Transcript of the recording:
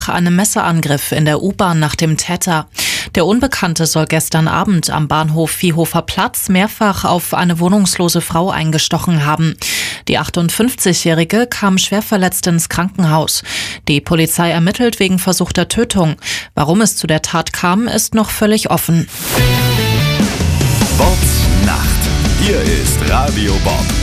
Einem Messerangriff in der U-Bahn nach dem Täter. Der Unbekannte soll gestern Abend am Bahnhof Viehhofer Platz mehrfach auf eine wohnungslose Frau eingestochen haben. Die 58-Jährige kam schwer verletzt ins Krankenhaus. Die Polizei ermittelt wegen versuchter Tötung. Warum es zu der Tat kam, ist noch völlig offen. Bobs Nacht. Hier ist Radio Bob.